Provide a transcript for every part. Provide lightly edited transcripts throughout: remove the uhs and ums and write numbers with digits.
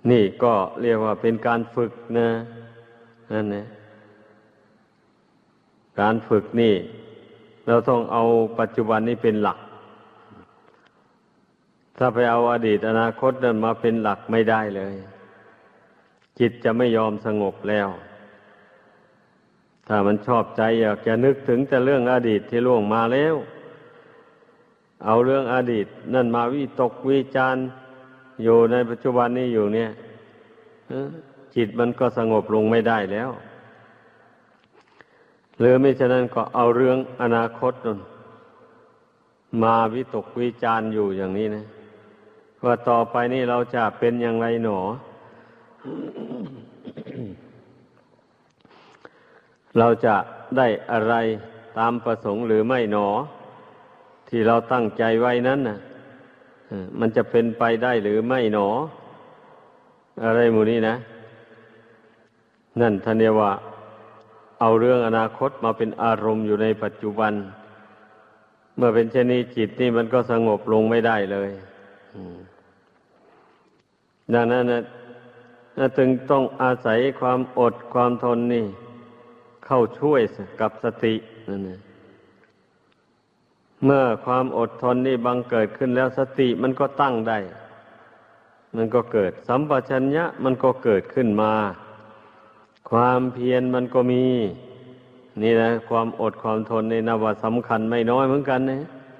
นี่ก็เรียกว่าเป็นการฝึกนะนั่นนะการฝึกนี่เราต้องเอาปัจจุบันนี้เป็นหลักถ้าไปเอาอดีตอนาคตนั้นมาเป็นหลักไม่ได้เลยจิตจะไม่ยอมสงบแล้วถ้ามันชอบใจอยากจะนึกถึงแต่เรื่องอดีตที่ล่วงมาแล้วเอาเรื่องอดีตนั่นมาวิตกวิจารณ์อยู่ในปัจจุบันนี้อยู่เนี่ยจิตมันก็สงบลงไม่ได้แล้วหรือไม่ฉะนั้นก็เอาเรื่องอนาคตนั่นมาวิตกวิจารณ์อยู่อย่างนี้นะว่าต่อไปนี่เราจะเป็นอย่างไรหนอ เราจะได้อะไรตามประสงค์หรือไม่หนอที่เราตั้งใจไว้นั้นน่ะมันจะเป็นไปได้หรือไม่หนออะไรหมู่นี้นะนั่นท่านเรียกว่าเอาเรื่องอนาคตมาเป็นอารมณ์อยู่ในปัจจุบันเมื่อเป็นเช่นนี้จิตนี่มันก็สงบลงไม่ได้เลยดังนั้นนะจึงต้องอาศัยความอดความทนนี่เข้าช่วยกับสตินั่นนะเมื่อความอดทนนี่บังเกิดขึ้นแล้วสติมันก็ตั้งได้มันก็เกิดสัมปชัญญะมันก็เกิดขึ้นมาความเพียรมันก็มีนี่นะความอดความทนนี่นับว่าสำคัญไม่น้อยเหมือนกันนะ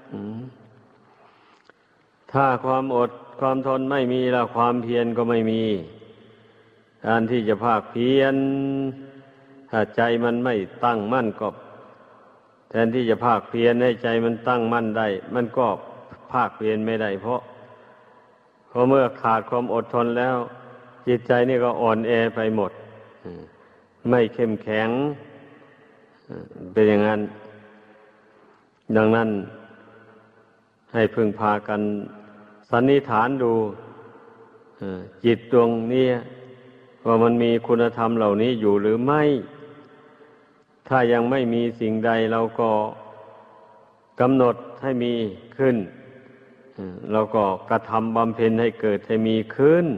ถ้าความอดความทนไม่มีแล้วความเพียรก็ไม่มีการที่จะภาคเพียรถ้าใจมันไม่ตั้งมั่นก็แทนที่จะภาคเพียรให้ใจมันตั้งมั่นได้มันก็ภาคเพียรไม่ได้เพราะเมื่อขาดความอดทนแล้วจิตใจนี่ก็อ่อนแอไปหมดไม่เข้มแข็งเป็นอย่างนั้นดังนั้นให้พึงพากันสันนิษฐานดูจิตดวงนี้ว่ามันมีคุณธรรมเหล่านี้อยู่หรือไม่ถ้ายังไม่มีสิ่งใดเราก็กำหนดให้มีขึ้นเราก็กระทำบำเพ็ญให้เกิดให้มีขึ้น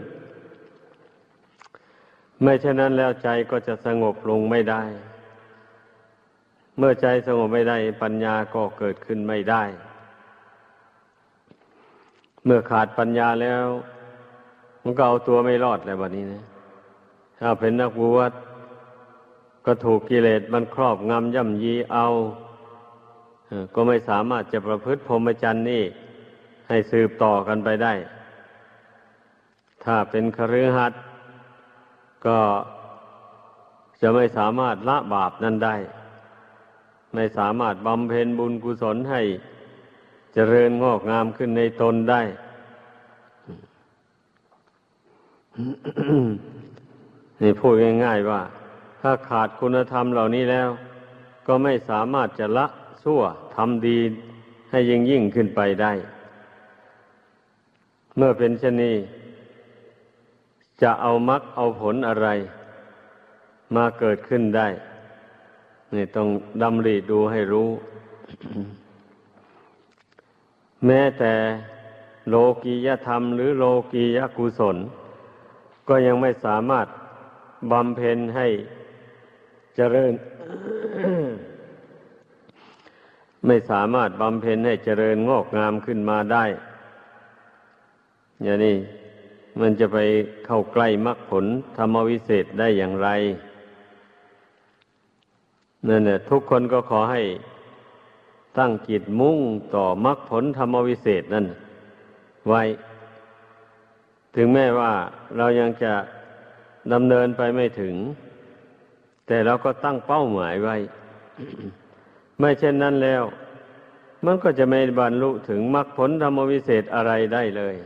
ไม่เช่นนั้นแล้วใจก็จะสงบลงไม่ได้เมื่อใจสงบไม่ได้ปัญญาก็เกิดขึ้นไม่ได้เมื่อขาดปัญญาแล้วมันก็เอาตัวไม่รอดแล้วบัดนี้นะถ้าเป็นนักบวชก็ถูกกิเลสมันครอบงำย่ำยีเอาก็ไม่สามารถจะประพฤติพรหมจรรย์นี่ให้สืบต่อกันไปได้ถ้าเป็นคฤหัสถ์ก็จะไม่สามารถละบาปนั้นได้ไม่สามารถบำเพ็ญบุญกุศลให้เจริญงอกงามขึ้นในตนได้ นี่พูดง่ายๆว่าถ้าขาดคุณธรรมเหล่านี้แล้วก็ไม่สามารถจะละชั่วทำดีให้ยิ่งขึ้นไปได้เมื่อเป็นเช่นนี้จะเอามรรคเอาผลอะไรมาเกิดขึ้นได้นี่ต้องดำริดูให้รู้ แม้แต่โลกียธรรมหรือโลกียกุศลก็ยังไม่สามารถบำเพ็ญให้เจริญ ไม่สามารถบำเพ็ญให้เจริญงอกงามขึ้นมาได้อย่างนี้มันจะไปเข้าใกล้มรรคผลธรรมวิเศษได้อย่างไรนั่นแหละทุกคนก็ขอให้ตั้งจิตมุ่งต่อมรรคผลธรรมวิเศษนั่นไว้ถึงแม้ว่าเรายังจะดำเนินไปไม่ถึงแต่เราก็ตั้งเป้าหมายไว้ ไม่เช่นนั้นแล้วมันก็จะไม่บรรลุถึงมรรคผลธรรมวิเศษอะไรได้เลย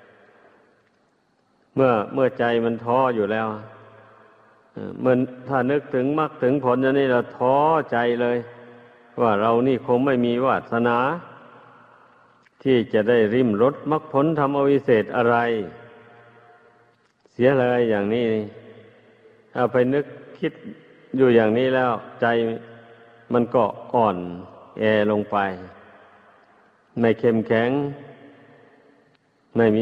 เมื่อใจมันท้ออยู่แล้วมันถ้านึกถึงมรรคถึงผลอย่างนี้เราท้อใจเลยว่าเรานี่คงไม่มีวาสนาที่จะได้ริมรสมรรคผลธรรมวิเศษอะไรเสียเลยอย่างนี้ถ้าไปนึกคิดอยู่อย่างนี้แล้วใจมันก็อ่อนแอลงไปไม่เข้มแข็งไม่มี